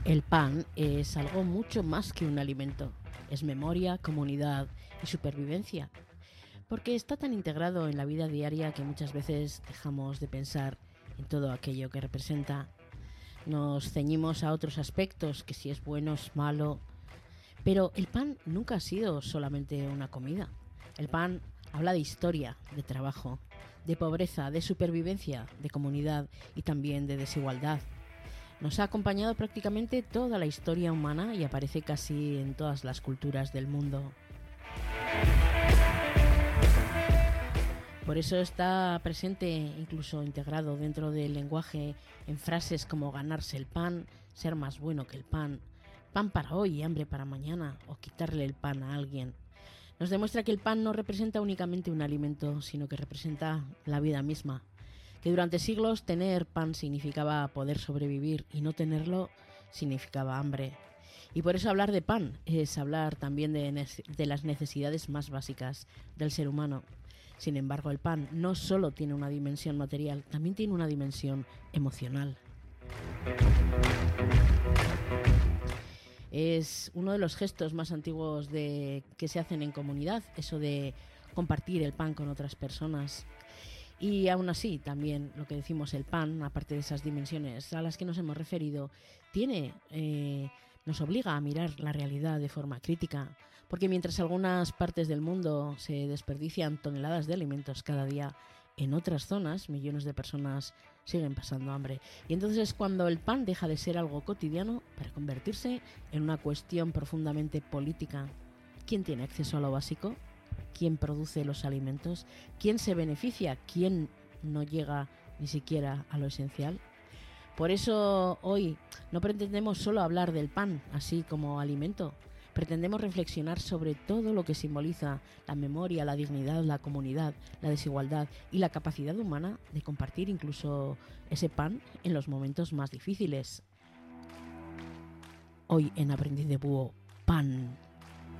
El pan es algo mucho más que un alimento. Es memoria, comunidad y supervivencia. Porque está tan integrado en la vida diaria que muchas veces dejamos de pensar en todo aquello que representa. Nos ceñimos a otros aspectos, que si es bueno, es malo. Pero el pan nunca ha sido solamente una comida. El pan habla de historia, de trabajo, de pobreza, de supervivencia, de comunidad y también de desigualdad. Nos ha acompañado prácticamente toda la historia humana y aparece casi en todas las culturas del mundo. Por eso está presente, incluso integrado dentro del lenguaje, en frases como ganarse el pan, ser más bueno que el pan para hoy y hambre para mañana, o quitarle el pan a alguien. Nos demuestra que el pan no representa únicamente un alimento, sino que representa la vida misma. Que durante siglos tener pan significaba poder sobrevivir y no tenerlo significaba hambre. Y por eso hablar de pan es hablar también de las necesidades más básicas del ser humano. Sin embargo, el pan no solo tiene una dimensión material, también tiene una dimensión emocional. Es uno de los gestos más antiguos que se hacen en comunidad, eso de compartir el pan con otras personas. Y aún así, también lo que decimos, el pan, aparte de esas dimensiones a las que nos hemos referido, nos obliga a mirar la realidad de forma crítica, porque mientras algunas partes del mundo se desperdician toneladas de alimentos cada día, en otras zonas millones de personas siguen pasando hambre. Y entonces es cuando el pan deja de ser algo cotidiano para convertirse en una cuestión profundamente política. ¿Quién tiene acceso a lo básico? ¿Quién produce los alimentos? ¿Quién se beneficia? ¿Quién no llega ni siquiera a lo esencial? Por eso hoy no pretendemos solo hablar del pan, así como alimento. Pretendemos reflexionar sobre todo lo que simboliza la memoria, la dignidad, la comunidad, la desigualdad y la capacidad humana de compartir incluso ese pan en los momentos más difíciles. Hoy en Aprendiz de Búho, pan.